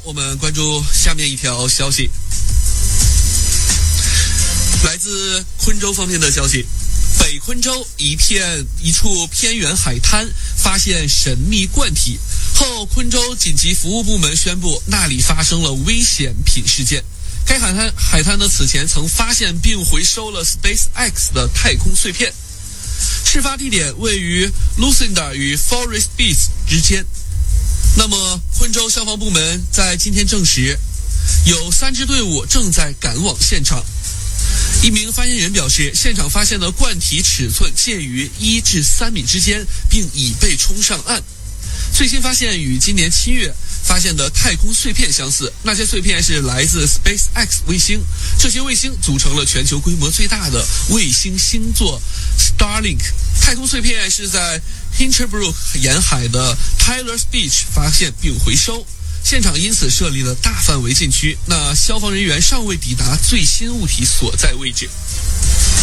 我们关注下面一条消息，来自昆州方面的消息。北昆州一处偏远海滩发现神秘罐体后，昆州紧急服务部门宣布那里发生了危险品事件。该海滩呢此前曾发现并回收了 SpaceX 的太空碎片。事发地点位于 Lucinda 与 Forest Beach 之间。那么昆州消防部门在今天证实，有3支队伍正在赶往现场。一名发言人表示，现场发现的罐体尺寸介于1至3米之间，并已被冲上岸。最新发现与今年7月发现的太空碎片相似，那些碎片是来自 SpaceX 卫星，这些卫星组成了全球规模最大的卫星星座 Starlink。 太空碎片是在 Hinchbrook 沿海的 Tyler's Beach 发现并回收，现场因此设立了大范围禁区，那消防人员尚未抵达最新物体所在位置。